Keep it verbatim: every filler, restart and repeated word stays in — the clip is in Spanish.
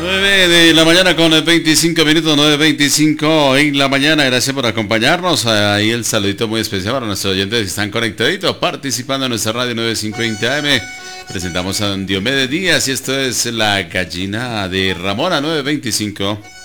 nueve de la mañana con veinticinco minutos, nueve veinticinco en la mañana. Gracias por acompañarnos. Ahí el saludito muy especial para nuestros oyentes que están conectaditos, participando en nuestra radio nueve quinientos veinte A M. Presentamos a don Diomedes Díaz y esto es La Gallina de Ramona nueve veinticinco.